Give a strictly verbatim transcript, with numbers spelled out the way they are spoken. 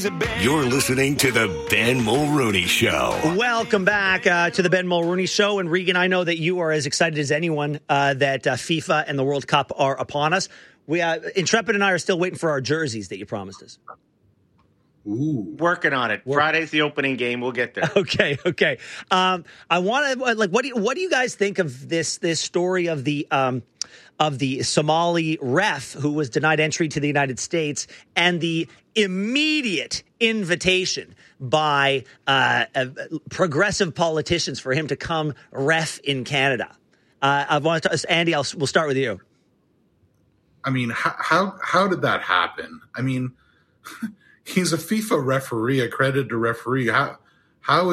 You're listening to the Ben Mulrooney Show. Welcome back uh, to the Ben Mulrooney Show. And Regan, I know that you are as excited as anyone uh, that uh, FIFA and the World Cup are upon us. We uh, Intrepid and I are still waiting for our jerseys that you promised us. Ooh. Working on it. Work. Friday's the opening game. We'll get there. Okay, okay. Um, I want to like. What do you, what do you guys think of this this story of the um, of the Somali ref who was denied entry to the United States and the immediate invitation by uh, uh, progressive politicians for him to come ref in Canada? Uh, I want to, Andy. I'll, we'll start with you. I mean, how how, how did that happen? I mean. He's a FIFA referee, accredited referee. How how